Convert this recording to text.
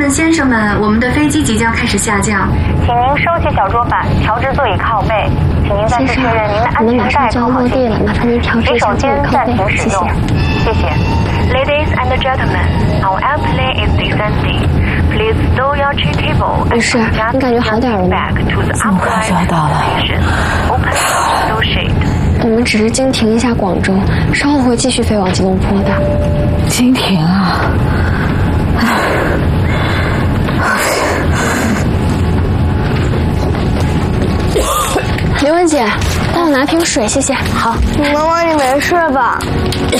们、先生们，我们的飞机即将开始下降， 请您收起小桌板，调至座椅靠背。请您再次确认您的安全带扣好系紧。洗手间暂停使用，谢谢。Ladies and gentlemen, our airplane is descending. Please stow your tray table and adjust your back to the upright position. Open the window shade. 我们只是经停一下广州，稍后会继续飞往吉隆坡的。 经停啊！ 刘文姐，帮我拿瓶水，谢谢。好， 妈妈，你没事吧？